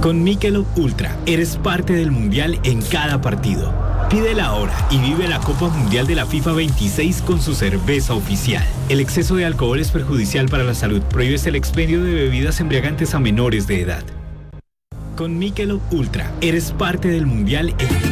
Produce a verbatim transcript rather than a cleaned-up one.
Con Michelob Ultra, eres parte del Mundial en cada partido. Pídela ahora y vive la Copa Mundial de la FIFA veintiséis con su cerveza oficial. El exceso de alcohol es perjudicial para la salud. Prohíbes el expendio de bebidas embriagantes a menores de edad. Con Michelob Ultra, eres parte del Mundial en